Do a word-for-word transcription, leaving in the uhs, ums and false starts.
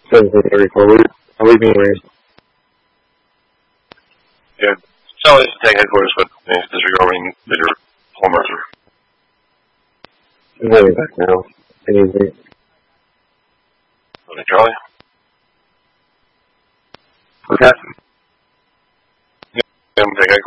Doesn't say every four weeks. I'll leave anyways. Yeah. So it's tag headquarters, but it's disregarding that your plumbers are. I'm heading back now. Anything. Okay, Charlie? Okay. Yeah, I'm tag